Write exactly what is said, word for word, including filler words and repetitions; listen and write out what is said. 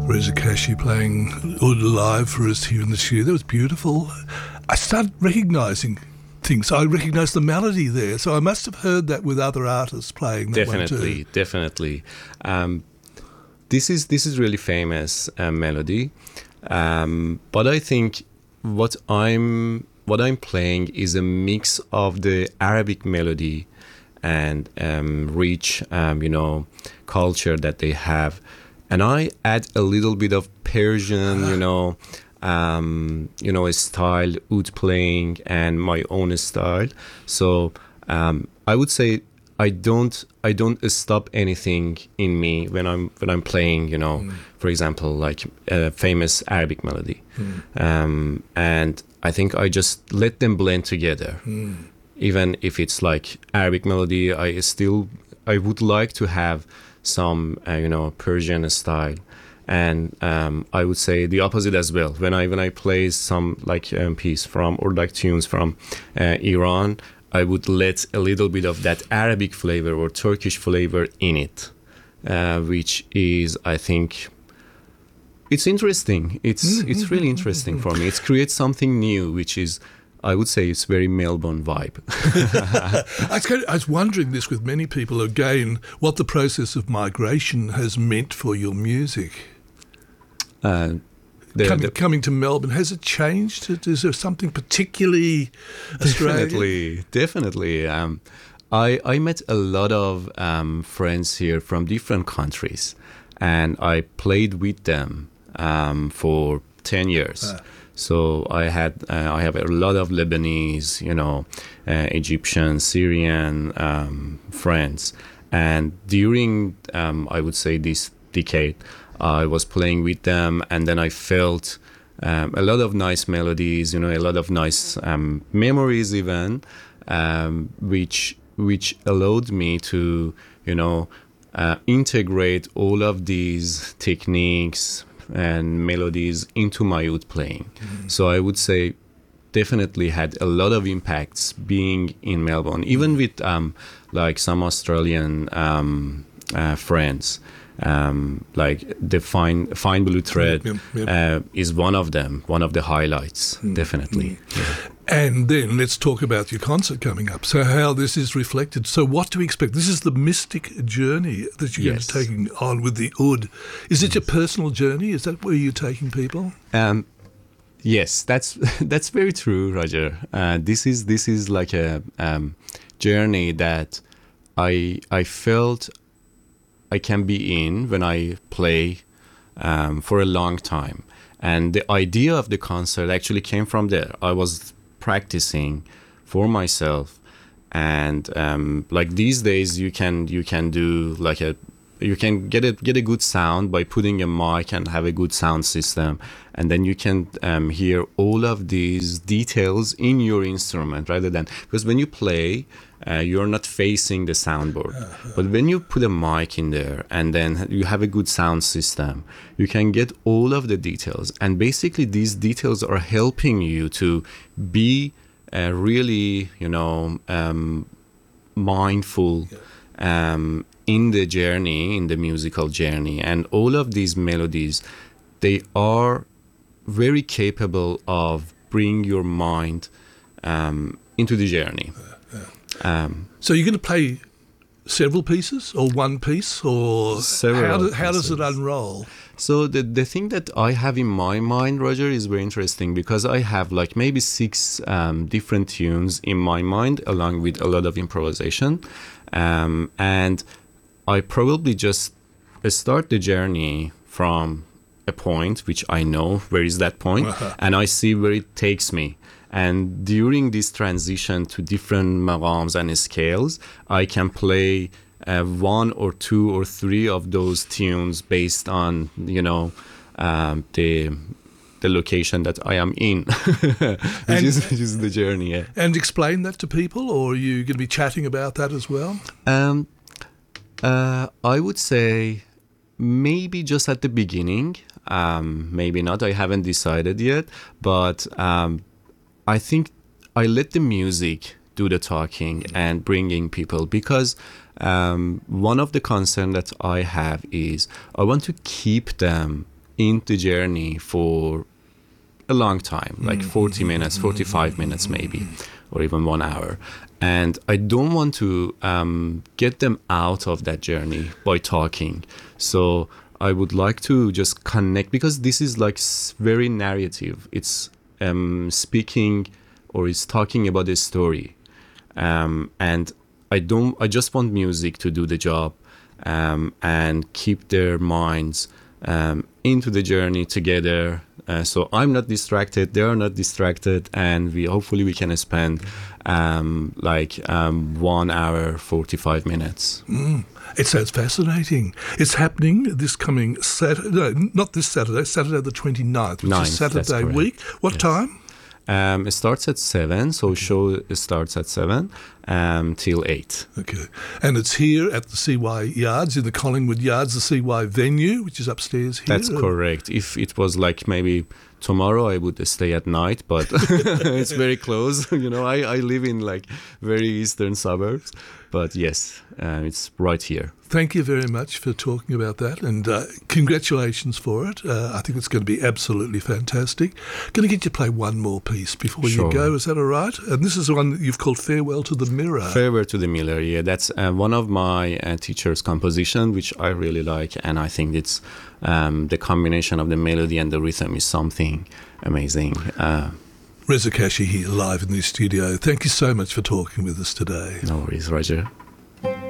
Reza Kashi playing Oud live for us here in the studio. That was beautiful. I started recognising things. I recognised the melody there, so I must have heard that with other artists playing that definitely, one too. Definitely. Um, this is this is really famous uh, melody, um, but I think what I'm what I'm playing is a mix of the Arabic melody and um, rich, um, you know, culture that they have. And I add a little bit of Persian, you know, um, you know, style, oud playing, and my own style. So um, I would say I don't, I don't stop anything in me when I'm when I'm playing. You know, mm. for example, like a famous Arabic melody, mm. um, and I think I just let them blend together. Mm. Even if it's like Arabic melody, I still I would like to have some uh, you know Persian style, and um, I would say the opposite as well. When I when I play some like um, piece from or like tunes from uh, Iran, I would let a little bit of that Arabic flavor or Turkish flavor in it, uh, which is I think it's interesting. It's mm-hmm. it's really interesting for me. It creates something new, which is. I would say it's very Melbourne vibe. I, was kind of, I was wondering this with many people, again, what the process of migration has meant for your music. Uh, the, coming, the, coming to Melbourne, has it changed? Is there something particularly Australian? Definitely, definitely. Um, I, I met a lot of um, friends here from different countries, and I played with them um, for ten years. Ah. So I had uh, I have a lot of Lebanese, you know, uh, Egyptian, Syrian um, friends, and during um, I would say this decade, I was playing with them, and then I felt um, a lot of nice melodies, you know, a lot of nice um, memories even, um, which which allowed me to, you know, uh, integrate all of these techniques and melodies into my oud playing. Mm-hmm. So I would say definitely had a lot of impacts being in Melbourne, even with um, like some Australian um, uh, friends. Um, like the Fine Fine Blue Thread yep, yep. Uh, is one of them, one of the highlights, mm-hmm. definitely. Yeah. And then let's talk about your concert coming up. So how this is reflected. So what do we expect? This is the mystic journey that you're yes. taking on with the oud. Is it yes. your personal journey? Is that where you're taking people? Um, yes, that's that's very true, Roger. Uh, this is this is like a um, journey that I I felt I can be in when I play um, for a long time. And the idea of the concert actually came from there. I was practicing for myself, and um, like these days you can you can do like a you can get a get a good sound by putting a mic and have a good sound system, and then you can um, hear all of these details in your instrument rather than because when you play uh, you're not facing the soundboard, but when you put a mic in there and then you have a good sound system, you can get all of the details, and basically these details are helping you to be uh, really you know um, mindful um, in the journey, in the musical journey. And all of these melodies, they are very capable of bringing your mind um, into the journey. Yeah, yeah. Um, so you're going to play several pieces or one piece, or how, do, how does it unroll? So the the thing that I have in my mind, Roger, is very interesting because I have like maybe six um, different tunes in my mind along with a lot of improvisation. Um, and I probably just start the journey from a point which I know where is that point, uh-huh. and I see where it takes me. And during this transition to different maqams and scales, I can play uh, one or two or three of those tunes based on, you know, um, the the location that I am in, which, and, is, which is the journey. Yeah. And explain that to people, or are you going to be chatting about that as well? Um, uh, I would say maybe just at the beginning, um, maybe not. I haven't decided yet, but um, I think I let the music do the talking and bringing people, because um, one of the concerns that I have is I want to keep them in the journey for a long time, like forty minutes, forty-five minutes maybe, or even one hour. And I don't want to um, get them out of that journey by talking. So I would like to just connect, because this is like very narrative. It's um, speaking or it's talking about a story. Um, and I don't, I just want music to do the job um, and keep their minds um, into the journey together. Uh, so I'm not distracted, they are not distracted, and we hopefully we can spend um, like um, one hour, forty-five minutes. Mm. It sounds fascinating. It's happening this coming Saturday, no, not this Saturday, Saturday the twenty-ninth, which Ninth, is Saturday that's week. What Yes. time? Um, it starts at seven, so show starts at seven um, till eight. Okay. And it's here at the C Y Yards, in the Collingwood Yards, the C Y venue, which is upstairs here. That's correct. If it was like maybe tomorrow, I would stay at night, but it's very close. You know, I, I live in like very eastern suburbs, but yes, uh, it's right here. Thank you very much for talking about that, and uh, congratulations for it. Uh, I think it's going to be absolutely fantastic. Going to get you to play one more piece before Sure. you go. Is that all right? And this is the one that you've called Farewell to the Mirror. Farewell to the Miller, yeah. That's uh, one of my uh, teacher's composition, which I really like, and I think it's um, the combination of the melody and the rhythm is something amazing. Uh, Reza Kashi here live in the studio. Thank you so much for talking with us today. no worries, Roger.